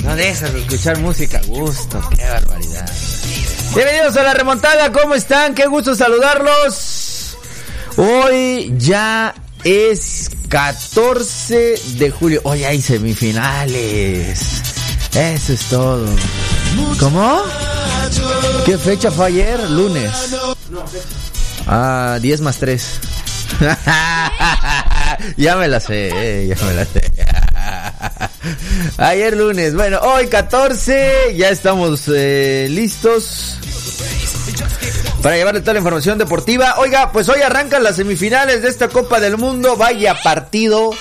No dejas de escuchar música a gusto, qué barbaridad. Bienvenidos a la remontada, ¿cómo están? Qué gusto saludarlos. Hoy ya es 14 de julio. Hoy hay semifinales. Eso es todo. ¿Cómo? ¿Qué fecha fue ayer? Lunes. 10 más 3. Ya me la sé. Ayer lunes. Bueno, hoy 14. Ya estamos listos para llevarle toda la información deportiva. Oiga, pues hoy arrancan las semifinales de esta Copa del Mundo. Vaya partido.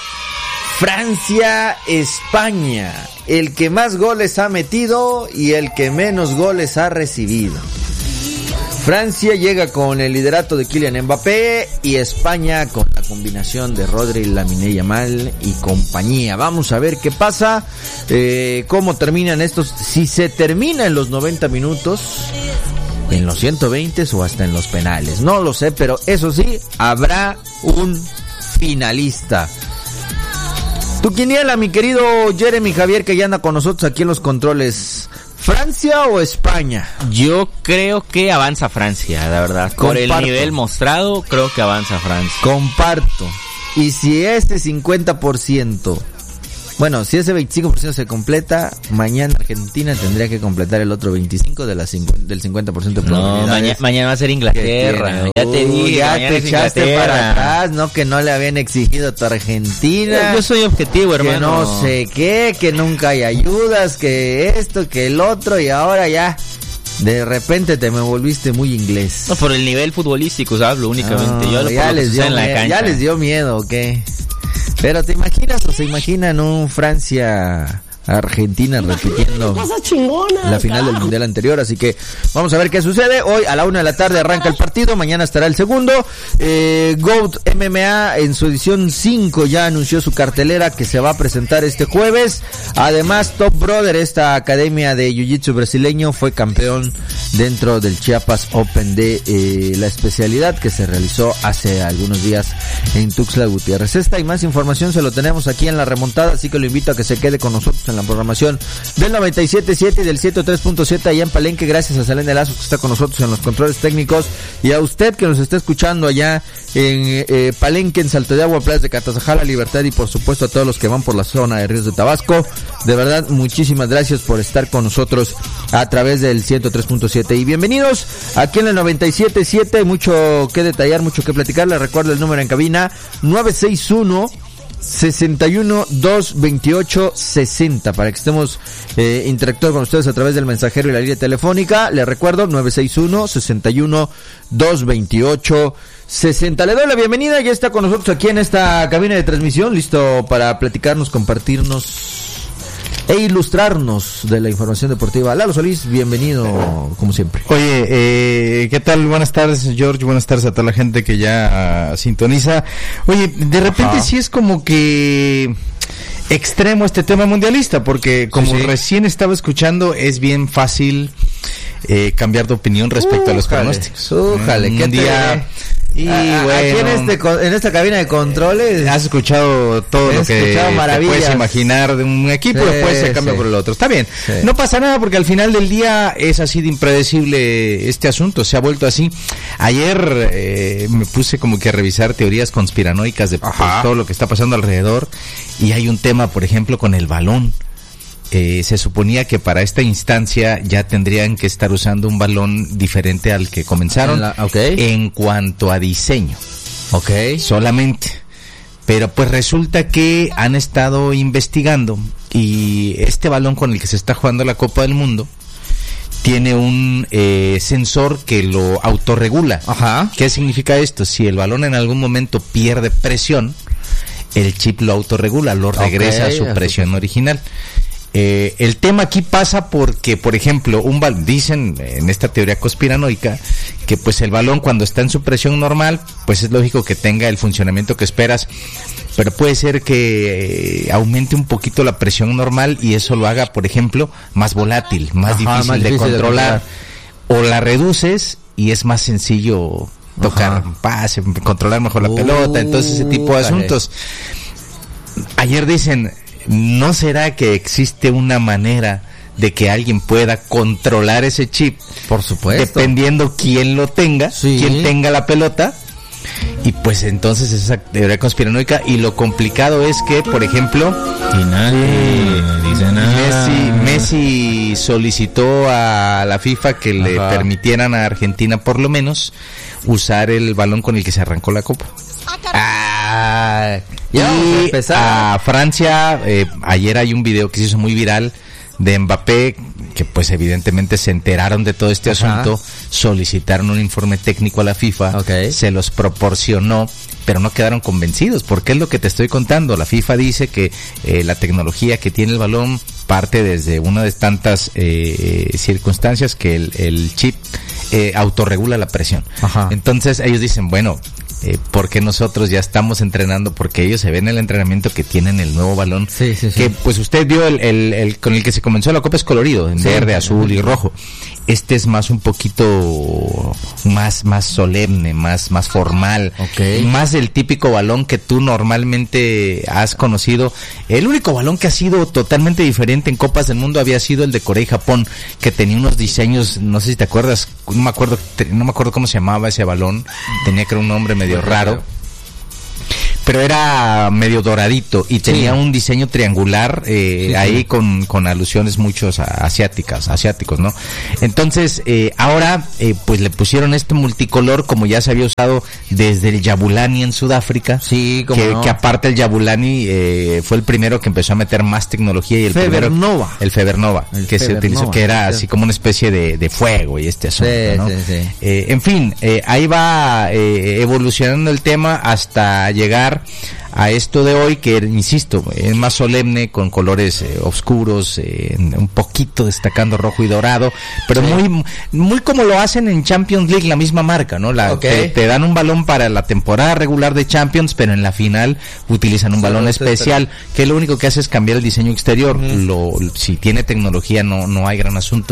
Francia-España. El que más goles ha metido y el que menos goles ha recibido. Francia llega con el liderato de Kylian Mbappé y España con la combinación de Rodri, Lamine Yamal y compañía. Vamos a ver qué pasa, cómo terminan estos, si se termina en los 90 minutos, en los 120 o hasta en los penales. No lo sé, pero eso sí, habrá un finalista. Tu quiniela, mi querido Jeremy Javier, que ya anda con nosotros aquí en los controles. ¿Francia o España? Yo creo que avanza Francia, la verdad. Por el nivel mostrado, creo que avanza Francia. Comparto. Y si ese 50%, bueno, si ese 25% se completa, mañana Argentina tendría que completar el otro 25% del 50% de probabilidades. No, mañana va a ser Inglaterra. Ya te dije, ya te echaste para atrás, no, que no le habían exigido a tu Argentina. Yo soy objetivo, hermano. Que no sé qué, que nunca hay ayudas, que esto, que el otro, y ahora ya de repente te me volviste muy inglés. No, por el nivel futbolístico, hablo únicamente. No, yo ya les dio en la cancha. Ya les dio miedo, ¿o qué? Pero ¿te imaginas o se imaginan un Francia-Argentina repitiendo la final del mundial anterior? Así que vamos a ver qué sucede. Hoy a la 1 de la tarde arranca el partido, mañana estará el segundo. GOAT MMA en su edición 5 ya anunció su cartelera que se va a presentar este jueves. Además, Top Brother, esta academia de jiu-jitsu brasileño, fue campeón dentro del Chiapas Open de la especialidad que se realizó hace algunos días en Tuxtla Gutiérrez. Esta y más información se lo tenemos aquí en la remontada, así que lo invito a que se quede con nosotros en la programación del 97.7 y del 103.7 allá en Palenque. Gracias a Selene Lazo que está con nosotros en los controles técnicos, y a usted que nos está escuchando allá en Palenque, en Salto de Agua, Playas de Catazajala, Libertad, y por supuesto a todos los que van por la zona de Ríos de Tabasco. De verdad, muchísimas gracias por estar con nosotros a través del 103.7 y bienvenidos aquí en el 97.7. Hay mucho que detallar, mucho que platicar. Les recuerdo el número en cabina: 961-61-228-60 para que estemos interactuando con ustedes a través del mensajero y la línea telefónica. Les recuerdo 961-61-228-60. Le doy la bienvenida, ya está con nosotros aquí en esta cabina de transmisión, listo para platicarnos, compartirnos e ilustrarnos de la información deportiva. Lalo Solís, bienvenido como siempre. Oye, ¿qué tal? Buenas tardes, George, buenas tardes a toda la gente que ya sintoniza. Oye, de repente sí es como que extremo este tema mundialista, porque como recién estaba escuchando, es bien fácil cambiar de opinión respecto a los pronósticos. ¿Qué día? Y bueno, aquí en esta cabina de controles has escuchado todo lo que te puedes imaginar de un equipo, después se cambia por el otro. Está bien, no pasa nada, porque al final del día es así de impredecible este asunto, se ha vuelto así. Ayer me puse como que a revisar teorías conspiranoicas de todo lo que está pasando alrededor, y hay un tema, por ejemplo, con el balón. Se suponía que para esta instancia ya tendrían que estar usando un balón diferente al que comenzaron en cuanto a diseño. Solamente. Pero pues resulta que han estado investigando, y este balón con el que se está jugando la Copa del Mundo tiene un sensor que lo autorregula. ¿Qué significa esto? Si el balón en algún momento pierde presión, el chip lo autorregula, lo regresa a su presión original. El tema aquí pasa porque, por ejemplo, dicen en esta teoría conspiranoica que pues el balón, cuando está en su presión normal, pues es lógico que tenga el funcionamiento que esperas, pero puede ser que aumente un poquito la presión normal y eso lo haga, por ejemplo, más volátil, más difícil de controlar, o la reduces y es más sencillo tocar pase, controlar mejor la pelota, entonces ese tipo de asuntos. Ayer dicen, ¿no será que existe una manera de que alguien pueda controlar ese chip? Por supuesto. Dependiendo quién lo tenga, quién tenga la pelota. Y pues entonces esa teoría conspiranoica. Y lo complicado es que, por ejemplo, y nadie dice nada. Messi solicitó a la FIFA que le permitieran a Argentina por lo menos usar el balón con el que se arrancó la copa. Y a Francia, ayer hay un video que se hizo muy viral de Mbappé, que pues evidentemente se enteraron de todo este asunto, solicitaron un informe técnico a la FIFA, se los proporcionó, pero no quedaron convencidos, porque es lo que te estoy contando. La FIFA dice que la tecnología que tiene el balón parte desde una de tantas circunstancias que el chip autorregula la presión. Entonces ellos dicen, bueno, porque nosotros ya estamos entrenando, porque ellos se ven en el entrenamiento que tienen el nuevo balón, que pues usted vio el con el que se comenzó la copa, es colorido, en verde, azul y rojo. Este es más un poquito más solemne, más formal, más el típico balón que tú normalmente has conocido. El único balón que ha sido totalmente diferente en Copas del Mundo había sido el de Corea y Japón, que tenía unos diseños, no sé si te acuerdas, no me acuerdo cómo se llamaba ese balón, tenía que era un nombre medio raro, pero era medio doradito y tenía un diseño triangular ahí con alusiones muchos asiáticos, ¿no? Entonces, ahora pues le pusieron este multicolor, como ya se había usado desde el Jabulani en Sudáfrica, que aparte el Jabulani fue el primero que empezó a meter más tecnología, y el Feber Nova, que se utilizó, que era así como una especie de fuego y este asunto, ¿no? En fin, ahí va evolucionando el tema hasta llegar a esto de hoy, que insisto, es más solemne, con colores oscuros, un poquito destacando rojo y dorado, pero muy como lo hacen en Champions League, la misma marca, ¿no? Te dan un balón para la temporada regular de Champions, pero en la final utilizan un balón especial, que lo único que hace es cambiar el diseño exterior. Si tiene tecnología no hay gran asunto.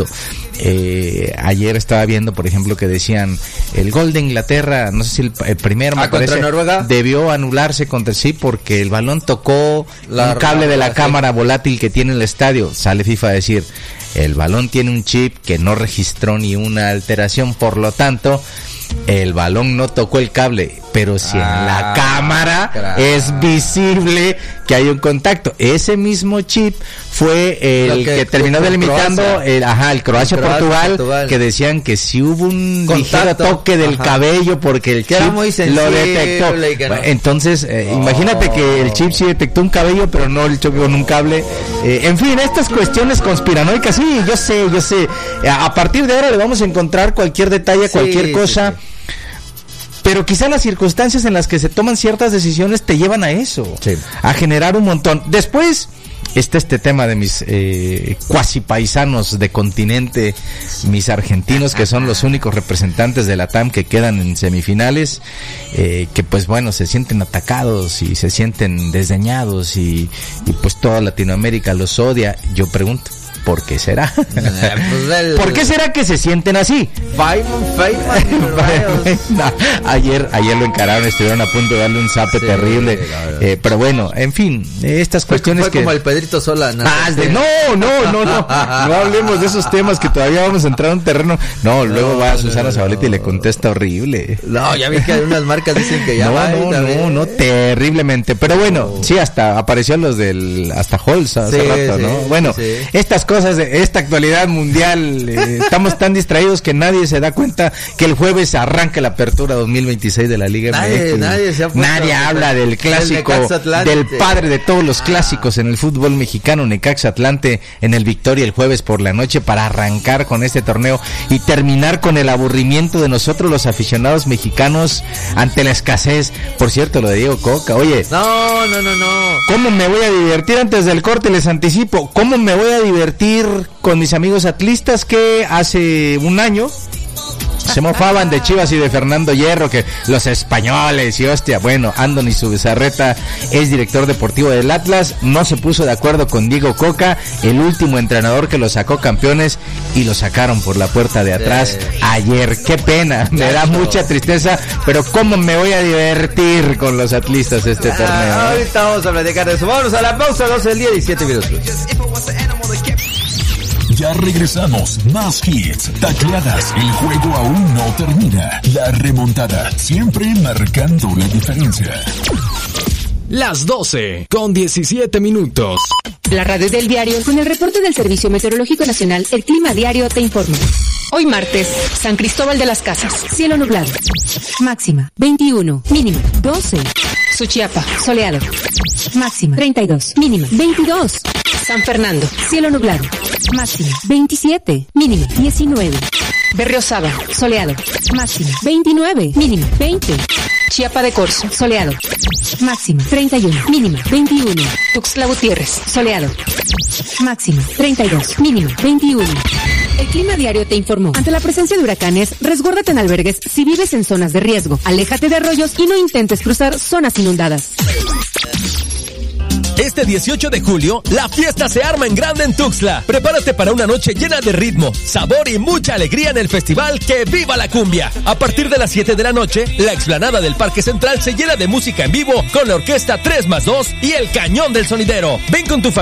Ayer estaba viendo, por ejemplo, que decían el gol de Inglaterra, no sé si el primero, me parece, contra Noruega, debió anularse porque el balón tocó un cable de la cámara volátil que tiene el estadio. Sale FIFA a decir, el balón tiene un chip que no registró ni una alteración, por lo tanto el balón no tocó el cable, pero si en la cámara es visible que hay un contacto. Ese mismo chip fue el que terminó delimitando el Croacia-Portugal, que decían que si hubo un ligero toque del cabello porque el chip lo detectó. Entonces, imagínate que el chip sí detectó un cabello, pero no el choque con un cable. En fin, estas cuestiones conspiranoicas, sí, yo sé. A partir de ahora le vamos a encontrar cualquier detalle, cualquier cosa. Pero quizá las circunstancias en las que se toman ciertas decisiones te llevan a eso, a generar un montón. Después está este tema de mis cuasi paisanos de continente, mis argentinos, que son los únicos representantes de la TAM que quedan en semifinales, que pues bueno, se sienten atacados y se sienten desdeñados y pues toda Latinoamérica los odia. Yo pregunto, ¿por qué será? ¿Por qué será que se sienten así? Ayer lo encararon, estuvieron a punto de darle un zape terrible, pero bueno, en fin, estas cuestiones fue como el Pedrito Sola. No hablemos de esos temas, que todavía vamos a entrar a un terreno. Luego va Susana Zabaleta y le contesta horrible. Ya vi que algunas marcas dicen que ya no, terriblemente, pero bueno, sí, hasta apareció hasta Halls hace rato, ¿no? Bueno, estas cosas de esta actualidad mundial, estamos tan distraídos que nadie se da cuenta que el jueves arranca la apertura 2026 de la Liga MX. Nadie habla del clásico, del padre de todos los clásicos en el fútbol mexicano, Necaxa Atlante, en el Victoria el jueves por la noche, para arrancar con este torneo y terminar con el aburrimiento de nosotros los aficionados mexicanos ante la escasez. Por cierto, lo de Diego Coca, oye, no. ¿Cómo me voy a divertir? Antes del corte les anticipo, ¿cómo me voy a divertir con mis amigos atlistas que hace un año Se mofaban de Chivas y de Fernando Hierro, que los españoles y hostia. Bueno, Andoni Zubizarreta es director deportivo del Atlas, no se puso de acuerdo con Diego Coca, el último entrenador que lo sacó campeones, y lo sacaron por la puerta de atrás ayer. Qué pena, me da mucha tristeza, pero cómo me voy a divertir con los atlistas este torneo. Ahorita vamos a platicar de eso. Vamos a la pausa, 12 del día, 17 minutos. Ya regresamos, más hits, tacleadas, el juego aún no termina. La remontada, siempre marcando la diferencia. Las 12:17. La radio del diario, con el reporte del Servicio Meteorológico Nacional, el Clima Diario te informa. Hoy martes, San Cristóbal de las Casas, cielo nublado. Máxima, 21. Mínima, 12. Suchiapa, soleado. Máxima, 32. Mínima, 22. San Fernando, cielo nublado. Máxima, 27. Mínima, 19. Berriozábal, soleado. Máxima, 29. Mínima, 20. Chiapa de Corzo, soleado. Máxima, 31. Mínima, 21. Tuxtla Gutiérrez, soleado. Máxima, 32. Mínima, 21. El Clima Diario te informó. Ante la presencia de huracanes, resguárdate en albergues si vives en zonas de riesgo. Aléjate de arroyos y no intentes cruzar zonas inundadas. Este 18 de julio, la fiesta se arma en grande en Tuxtla. Prepárate para una noche llena de ritmo, sabor y mucha alegría en el festival Que Viva la Cumbia. A partir de las 7 de la noche, la explanada del Parque Central se llena de música en vivo con la orquesta 3+2 y el Cañón del Sonidero. Ven con tu familia